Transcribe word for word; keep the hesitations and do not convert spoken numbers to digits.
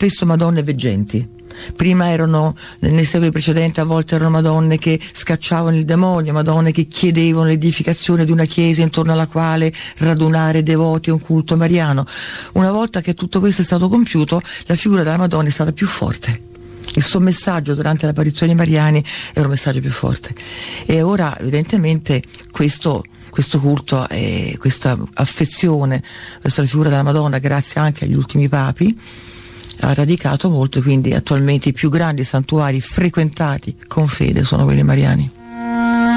spesso Madonne veggenti. Prima erano, nei secoli precedenti, a volte erano Madonne che scacciavano il demonio, Madonne che chiedevano l'edificazione di una chiesa intorno alla quale radunare devoti a un culto mariano. Una volta che tutto questo è stato compiuto, la figura della Madonna è stata più forte. Il suo messaggio durante le apparizioni mariane era un messaggio più forte. E ora, evidentemente, questo questo culto e questa affezione verso la figura della Madonna, grazie anche agli ultimi papi, ha radicato molto, quindi attualmente i più grandi santuari frequentati con fede sono quelli mariani.